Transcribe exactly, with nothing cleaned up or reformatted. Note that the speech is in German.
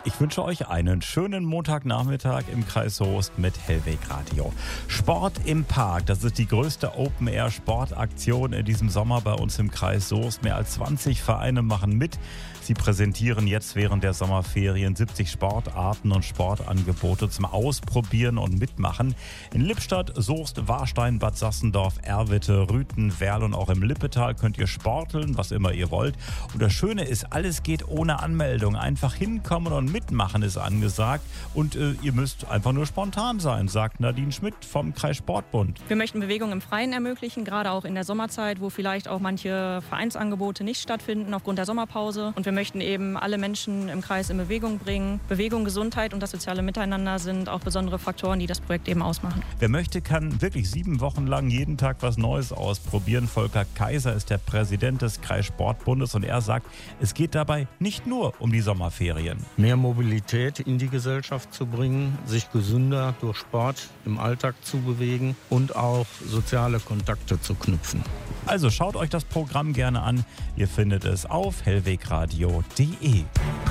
Ich wünsche euch einen schönen Montagnachmittag im Kreis Soest mit Hellweg Radio. Sport im Park, das ist die größte Open-Air-Sportaktion in diesem Sommer bei uns im Kreis Soest. Mehr als zwanzig Vereine machen mit. Sie präsentieren jetzt während der Sommerferien siebzig Sportarten und Sportangebote zum Ausprobieren und Mitmachen. In Lippstadt, Soest, Warstein, Bad Sassendorf, Erwitte, Rüthen, Werl und auch im Lippetal könnt ihr sporteln, was immer ihr wollt. Und das Schöne ist, alles geht ohne Anmeldung. Einfach hinkommen und mitmachen ist angesagt. Und äh, ihr müsst einfach nur spontan sein, sagt Nadine Schmidt vom Kreissportbund. Wir möchten Bewegung im Freien ermöglichen, gerade auch in der Sommerzeit, wo vielleicht auch manche Vereinsangebote nicht stattfinden aufgrund der Sommerpause. Und wir möchten eben alle Menschen im Kreis in Bewegung bringen. Bewegung, Gesundheit und das soziale Miteinander sind auch besondere Faktoren, die das Projekt eben ausmachen. Wer möchte, kann wirklich sieben Wochen lang jeden Tag was Neues ausprobieren. Volker Kaiser ist der Präsident des Kreissportbundes und er sagt, es geht dabei nicht nur um die Sommerferien. Mehr Mobilität in die Gesellschaft zu bringen, sich gesünder durch Sport im Alltag zu bewegen und auch soziale Kontakte zu knüpfen. Also schaut euch das Programm gerne an. Ihr findet es auf hellwegradio punkt de.